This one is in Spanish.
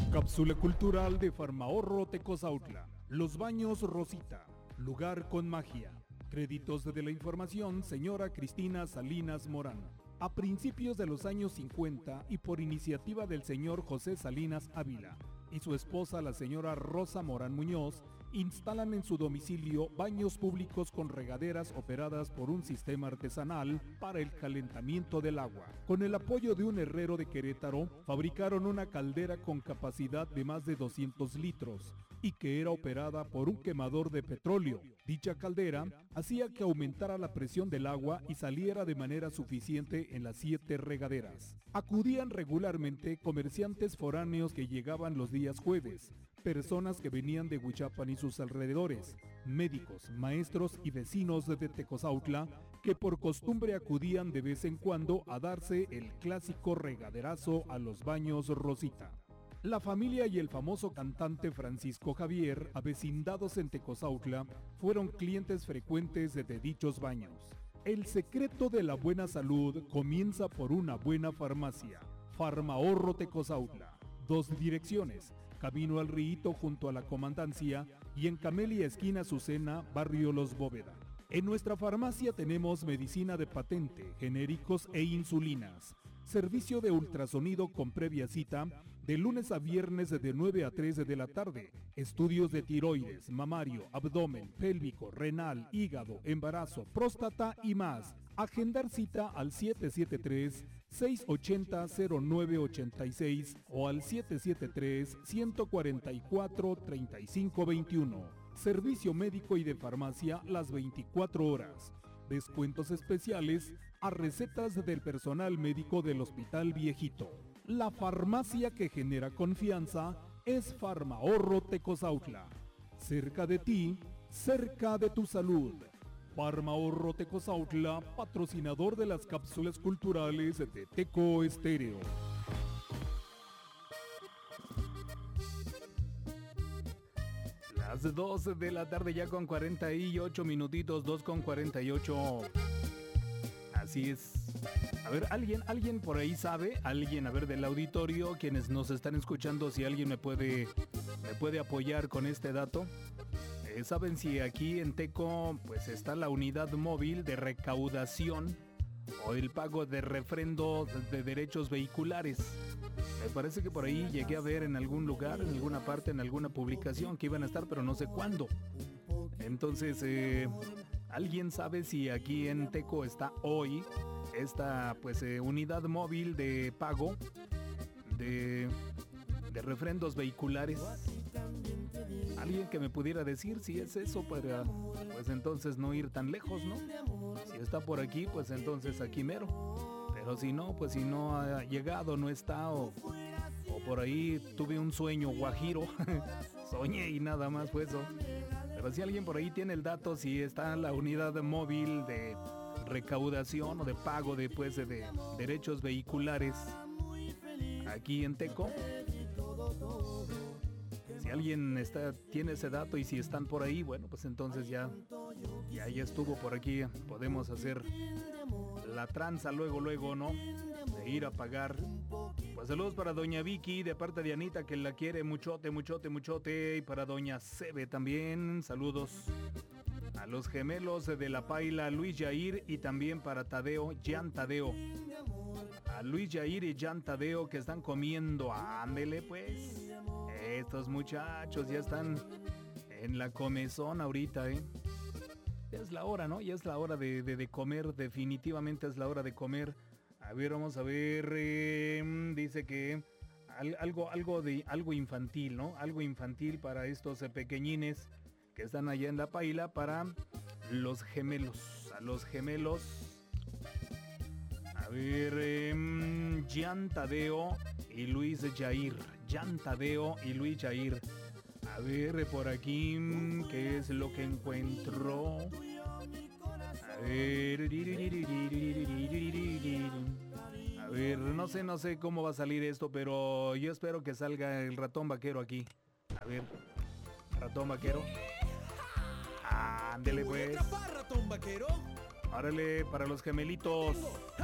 Cápsula cultural de Farmahorro Tecozautla. Los Baños Rosita. Lugar con magia. Créditos de la información, señora Cristina Salinas Morán. A principios de los años 50 y por iniciativa del señor José Salinas Ávila y su esposa la señora Rosa Morán Muñoz, instalan en su domicilio baños públicos con regaderas operadas por un sistema artesanal para el calentamiento del agua. Con el apoyo de un herrero de Querétaro, fabricaron una caldera con capacidad de más de 200 litros y que era operada por un quemador de petróleo. Dicha caldera hacía que aumentara la presión del agua y saliera de manera suficiente en las 7 regaderas. Acudían regularmente comerciantes foráneos que llegaban los días jueves, personas que venían de Huichapan y sus alrededores, médicos, maestros y vecinos de Tecozautla que por costumbre acudían de vez en cuando a darse el clásico regaderazo a los baños Rosita. La familia y el famoso cantante Francisco Javier, avecindados en Tecozautla, fueron clientes frecuentes de dichos baños. El secreto de la buena salud comienza por una buena farmacia. Farmahorro Tecozautla. 2 direcciones: Camino al Río junto a la Comandancia y en Camelia esquina Azucena, barrio Los Bóveda. En nuestra farmacia tenemos medicina de patente, genéricos e insulinas. Servicio de ultrasonido con previa cita de lunes a viernes de 9 a 3 de la tarde. Estudios de tiroides, mamario, abdomen, pélvico, renal, hígado, embarazo, próstata y más. Agendar cita al 773-680-0986 o al 773-144-3521. Servicio médico y de farmacia las 24 horas. Descuentos especiales a recetas del personal médico del Hospital Viejito. La farmacia que genera confianza es Farmahorro Tecozautla. Cerca de ti, cerca de tu salud. Farmahorro Tecozautla, patrocinador de las cápsulas culturales de Teco Estéreo. Las 2 de la tarde ya con 48 minutitos, 2:48. Así es. A ver, ¿alguien por ahí sabe? ¿Alguien, a ver, del auditorio, quienes nos están escuchando, si alguien me puede apoyar con este dato? ¿Saben si aquí en Teco pues está la unidad móvil de recaudación o el pago de refrendo de derechos vehiculares? Me parece que por ahí llegué a ver en algún lugar, en alguna parte, en alguna publicación que iban a estar, pero no sé cuándo. Entonces, ¿alguien sabe si aquí en Teco está hoy esta unidad móvil de pago de refrendos vehiculares? Alguien que me pudiera decir si es eso para, pues entonces no ir tan lejos, ¿no? Si está por aquí, pues entonces aquí mero. Pero si no, pues si no ha llegado, no está, o por ahí tuve un sueño guajiro, soñé y nada más fue eso. Pero si alguien por ahí tiene el dato, si está la unidad móvil de recaudación o de pago de derechos vehiculares aquí en Teco. Si alguien tiene ese dato y si están por ahí, bueno, pues entonces ya estuvo por aquí. Podemos hacer la tranza luego, ¿no? De ir a pagar. Pues saludos para doña Vicky, de parte de Anita, que la quiere muchote. Y para doña Sebe también, saludos. A los gemelos de La Paila, Luis Yair, y también para Tadeo, Jan Tadeo. A Luis Yair y Jan Tadeo que están comiendo. Ándele pues. Estos muchachos ya están en la comezón ahorita, ¿eh? Ya es la hora, ¿no? Ya es la hora de comer, definitivamente es la hora de comer. A ver, vamos a ver, dice que algo infantil, ¿no? Algo infantil para estos pequeñines que están allá en La Paila, para los gemelos, a los gemelos. A ver, Jan Tadeo y Luis Yair. Jan Tadeo y Luis Yair. A ver, por aquí, ¿qué es lo que encuentro? A ver, no sé cómo va a salir esto, pero yo espero que salga el ratón vaquero aquí. A ver, ratón vaquero. Ándele pues. ¿Ratón vaquero? Árale, para los gemelitos.